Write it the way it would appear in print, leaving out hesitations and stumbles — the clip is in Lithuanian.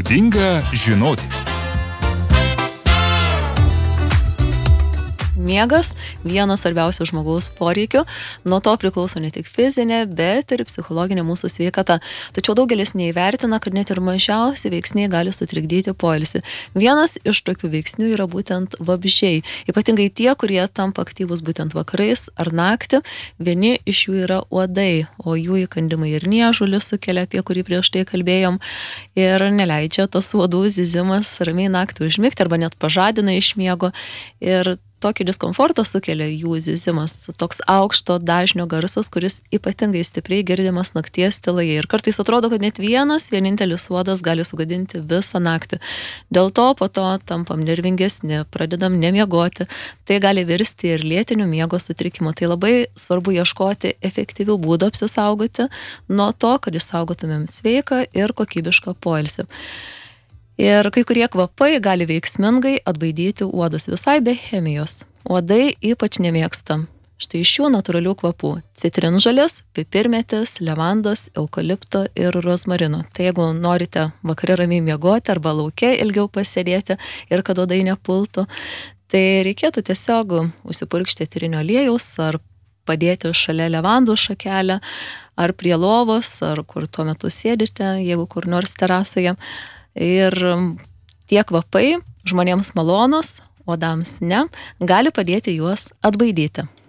Naudinga žinoti. Miegas vienas svarbiausių žmogaus poreikių, nuo to priklauso ne tik fizinė, bet ir psichologinė mūsų sveikata. Tačiau daugelis neįvertina, kad net ir mažiausi veiksniai gali sutrikdyti poilsį. Vienas iš tokių veiksnių yra būtent vabzdžiai. Ypatingai tie, kurie tampa aktyvus būtent vakarais ar naktį. Vieni iš jų yra uodai, o jų įkandimai ir niežulį sukelia, apie kurį prieš tai kalbėjom, ir neleidžia tas uodų zyzimas ramiai naktį užmigti arba net pažadina iš miego. Ir tokį diskomfortą sukelia jų zyzimas, toks aukšto dažnio garsas, kuris ypatingai stipriai girdimas nakties tyloje. Ir kartais atrodo, kad net vienintelis uodas gali sugadinti visą naktį. Dėl to po to tampam nervingesni, pradedam nemiegoti. Tai gali virsti ir lėtinių miego sutrikimų. Tai labai svarbu ieškoti efektyvių būdų apsisaugoti nuo to, kad išsaugotumėm sveiką ir kokybišką poilsį. Ir kai kurie kvapai gali veiksmingai atbaidyti uodus visai be chemijos. Uodai ypač nemėgsta štai šių natūralių kvapų – citrinžolės, pipirmėtės, levandos, eukalipto ir rozmarino. Tai jeigu norite vakare ramiai miegoti arba lauke ilgiau pasėdėti ir kad uodai nepultų, tai reikėtų tiesiog užsipurkšti eterinių aliejaus ar padėti šalia levandų šakelę ar prie lovos, ar kur tuo metu sėdite, jeigu kur nors terasoje. Ir tie kvapai žmonėms malonus, uodams ne, gali padėti juos atbaidyti.